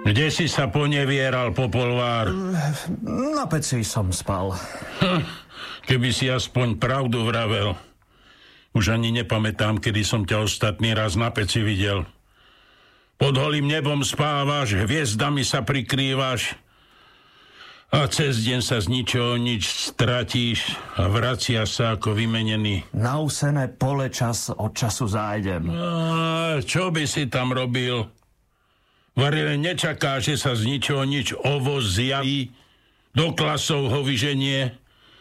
Kde si sa ponevieral, Popolvár? Na peci som spal. Keby si aspoň pravdu vravel. Už ani nepamätám, kedy som ťa ostatný raz na peci videl. Pod holým nebom spávaš, hviezdami sa prikrývaš a cez deň sa z ničoho nič stratíš a vracia sa ako vymenený. Na usené pole čas od času zájdem. Čo by si tam robil? Varile nečaká, že sa z ničoho nič ovoz zjaví, do klasov ho vyženie.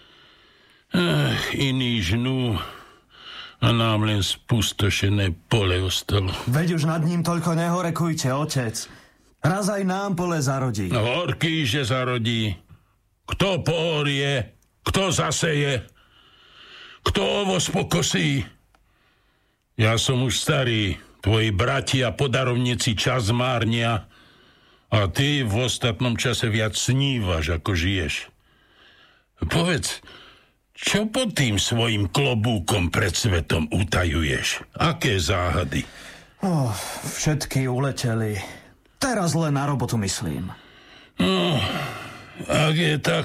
Iní žnú a nám len spustošené pole ostalo. Veď už nad ním toľko nehorekujte, otec. Raz aj nám pole zarodí. No horký, že zarodí. Kto pohorie, kto zaseje, kto ovoz pokosí. Ja som už starý. Tvoji bratia podarovníci čas márnia a ty v ostatnom čase viac snívaš, ako žiješ. Povedz, čo pod tým svojim klobúkom pred svetom utajuješ? Aké záhady? Všetky uleteli. Teraz len na robotu myslím. Ak je tak,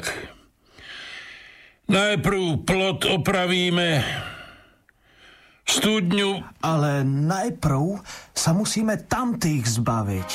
najprv plot opravíme, studňu. Ale najprv sa musíme tamtých zbaviť.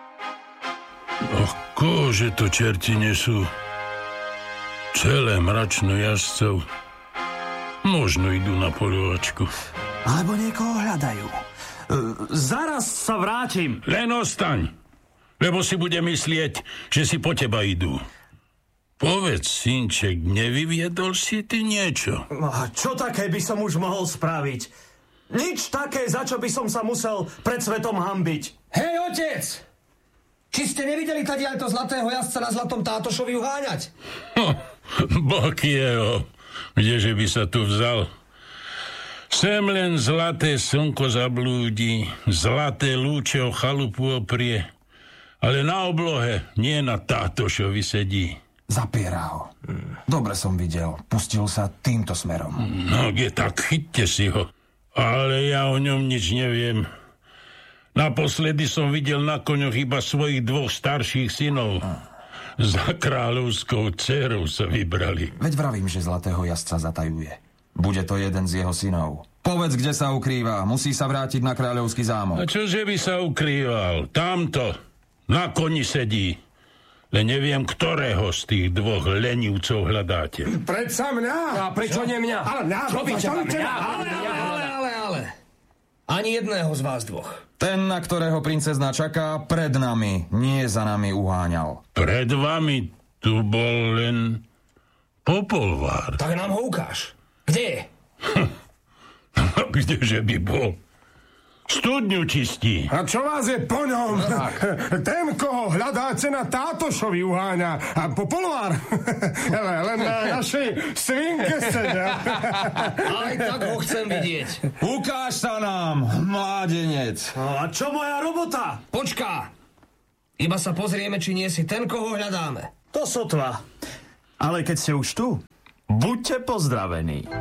Kože to čerti nesú. Celé mračno jazdcov. Možno idú na poľovačku. Alebo niekoho hľadajú. Zaraz sa vrátim. Len ostaň, lebo si bude myslieť, že si po teba idú. Povedz, synček, nevyviedol si ty niečo? A čo také by som už mohol spraviť? Nič také, za čo by som sa musel pred svetom hanbiť. Hej, otec! Či ste nevideli tadiaľto zlatého jazdca na zlatom tátošovi uháňať? Bok jeho, kdeže by sa tu vzal? Sem len zlaté slnko zablúdi, zlaté lúče o chalupu oprie, ale na oblohe, nie na tátošovi sedí. Zapiera ho. Dobre som videl. Pustil sa týmto smerom. No, je tak, chyťte si ho. Ale ja o ňom nič neviem. Naposledy som videl na koňoch iba svojich 2 starších synov. Za kráľovskou dcérou sa vybrali. Veď vravím, že zlatého jazdca zatajuje. Bude to jeden z jeho synov. Povedz, kde sa ukrýva. Musí sa vrátiť na kráľovský zámok. A čože by sa ukrýval? Tamto. Na koni sedí. Len neviem, ktorého z tých 2 lenivcov hľadáte. Predsa mňa? A prečo nie mňa? Ale mňa? Čo by ťa mňa? Ale. Ani jedného z vás 2. Ten, na ktorého princezna čaká, pred nami, nie za nami uháňal. Pred vami tu bol len Popolvár. Tak nám ho ukáž. Kde je? Kdeže by bol? Studňu čistí. A čo vás je po ňom? Ten, koho hľadáte, na tátošovi uháňa. A Popolvár len na našej svinke sedia. Aj tak ho chcem vidieť. Ukáž sa nám, mládenec. A čo moja robota? Počká. Iba sa pozrieme, či nie si ten, koho hľadáme. To sotva. Ale keď ste už tu, buďte pozdravení.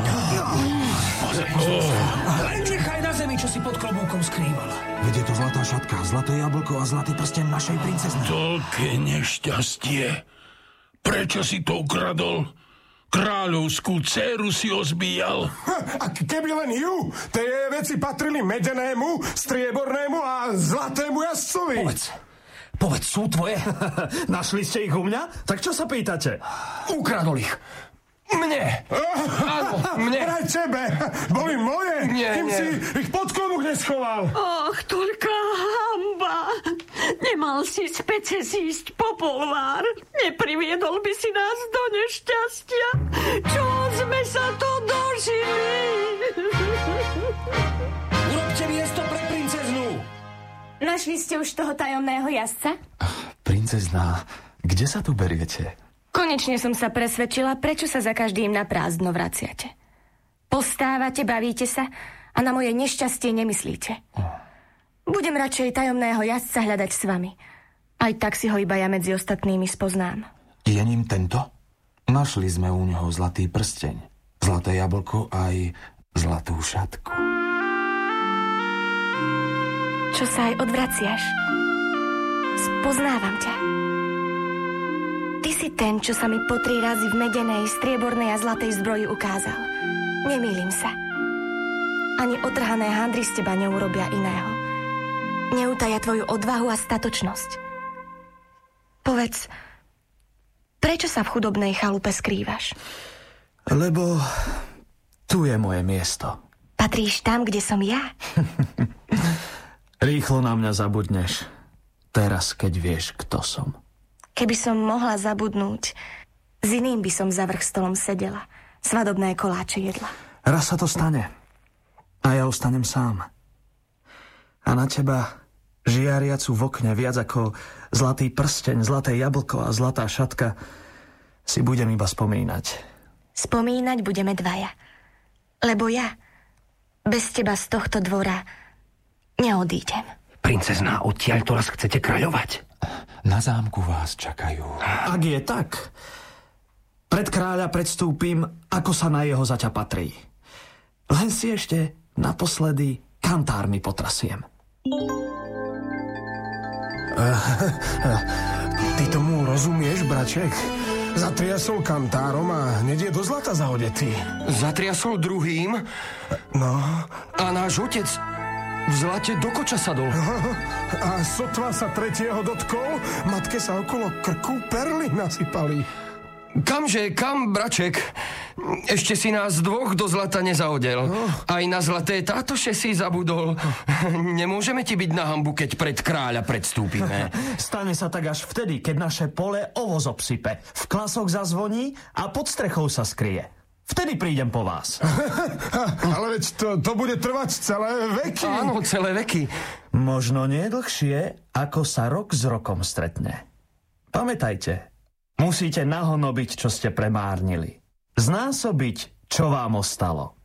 Len nechaj na zemi, čo si pod klobúkom skrývala. Veď je to zlatá šatka, zlaté jablko a zlatý prsten našej princezny. Toľké nešťastie. Prečo si to ukradol? Kráľovskú dcéru si ozbíjal. A keby len ju, tie veci patrili medenému, striebornému a zlatému jazdcovi. Povedz, sú tvoje? Našli ste ich u mňa? Tak čo sa pýtate? Ukradol ich. Mne. Áno, mne. Vraj tebe. Boli moje. Nie. Si ich pod klobúk neschoval. Och, toľká hamba. Nemal si z pece zísť, Popolvár. Nepriviedol by si nás do nešťastia. Čo sme sa to dožili? Urobte miesto pre princeznu. Našli ste už toho tajomného jazdca? Princezná, kde sa tu beriete? Konečne som sa presvedčila, prečo sa za každým na prázdno vraciate. Postávate, bavíte sa a na moje nešťastie nemyslíte. Budem radšej tajomného jazdca hľadať s vami. Aj tak si ho iba ja medzi ostatnými spoznám. Je ním tento? Našli sme u neho zlatý prsteň, zlaté jablko aj zlatú šatku. Čo sa aj odvraciaš? Spoznávam ťa. Ty si ten, čo sa mi po 3 razy v medenej, striebornej a zlatej zbroji ukázal. Nemýlim sa. Ani otrhané handry z teba neurobia iného. Neutaja tvoju odvahu a statočnosť. Povedz, prečo sa v chudobnej chalupe skrývaš? Lebo tu je moje miesto. Patríš tam, kde som ja? Rýchlo na mňa zabudneš. Teraz, keď vieš, kto som. Keby som mohla zabudnúť, s iným by som za vrch stolom sedela. Svadobné koláče jedla. Raz sa to stane. A ja ostanem sám. A na teba, žiariacu v okne, viac ako zlatý prsteň, zlaté jablko a zlatá šatka, si budem iba spomínať. Spomínať budeme dvaja. Lebo ja bez teba z tohto dvora neodídem. Princezná, odtiaľ to raz chcete kráľovať? Na zámku vás čakajú. Ak je tak, pred kráľa predstúpim, ako sa na jeho zaťa patrí. Len si ešte naposledy kantármi potrasiem. Ty tomu rozumieš, braček? Zatriasol kantárom a hneď je do zlata zahodetý. Zatriasol druhým? No. A náš otec v zlate do koča sadol. A sotva sa tretieho dotkol, matke sa okolo krku perly nasypali. Kamže, kam, braček? Ešte si nás dvoch do zlata nezahodel. Aj na zlaté tátoše si zabudol. Nemôžeme ti byť na hanbu, keď pred kráľa predstúpime. Stane sa tak až vtedy, keď naše pole ovoz obsype, v klasoch zazvoní a pod strechou sa skrie. Vtedy prídem po vás. Ale veď to bude trvať celé veky. Áno, celé veky. Možno nie dlhšie, ako sa rok s rokom stretne. Pamätajte, musíte nahonobiť, čo ste premárnili. Znásobiť, čo vám ostalo.